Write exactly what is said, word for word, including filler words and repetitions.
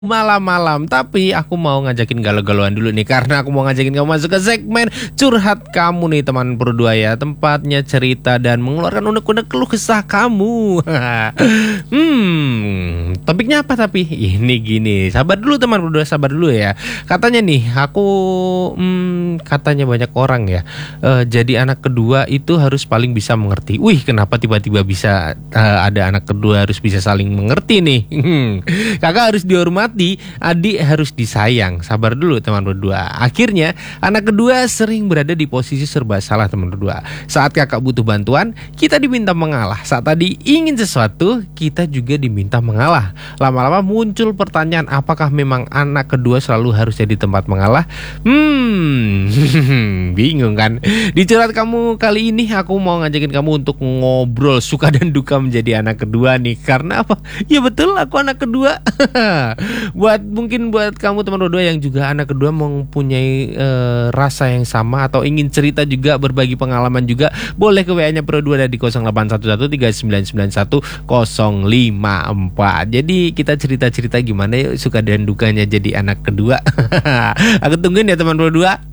Malam-malam, tapi aku mau ngajakin galau-galauan dulu nih karena aku mau ngajakin kamu masuk ke segmen curhat kamu nih teman berdua ya. Tempatnya cerita dan mengeluarkan unek-unek keluh kesah kamu. Hmm, topiknya apa tapi? Ini gini, sabar dulu teman berdua, sabar dulu ya. Katanya nih, aku hmm, katanya banyak orang ya. eh, jadi anak kedua itu harus paling bisa mengerti. Wih, kenapa tiba-tiba bisa eh, ada anak kedua harus bisa saling mengerti nih? Kakak harus dihormati, adik harus disayang. Sabar dulu teman berdua. Akhirnya anak kedua sering berada di posisi serba salah teman berdua. Saat kakak butuh bantuan, kita diminta mengalah. Saat tadi ingin sesuatu, kita juga diminta mengalah. Lama-lama muncul pertanyaan, apakah memang anak kedua selalu harus jadi tempat mengalah? Hmm, bingung kan? Di curhat kamu kali ini aku mau ngajakin kamu untuk ngobrol suka dan duka menjadi anak kedua nih. Karena apa? Ya betul, aku anak kedua. Buat mungkin buat kamu teman berdua yang juga anak kedua mempunyai uh, rasa yang sama atau ingin cerita juga, berbagi pengalaman juga, boleh ke W A-nya Pro dua dari nol delapan satu satu tiga sembilan sembilan satu nol lima empat. Jadi kita cerita-cerita gimana yuk suka dan dukanya jadi anak kedua. Aku tungguin ya teman Pro dua.